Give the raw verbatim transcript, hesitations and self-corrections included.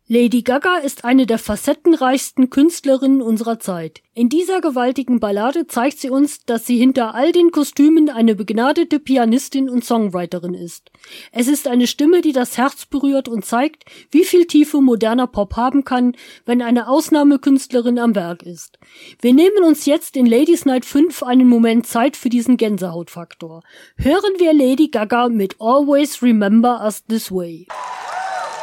Lady Gaga ist eine der facettenreichsten Künstlerinnen unserer Zeit. In dieser gewaltigen Ballade zeigt sie uns, dass sie hinter all den Kostümen eine begnadete Pianistin und Songwriterin ist. Es ist eine Stimme, die das Herz berührt und zeigt, wie viel Tiefe moderner Pop haben kann, wenn eine Ausnahmekünstlerin am Werk ist. Wir nehmen uns jetzt in Ladies Night fünf einen Moment Zeit für diesen Gänsehautfaktor. Hören wir Lady Gaga mit Always Remember Us This Way.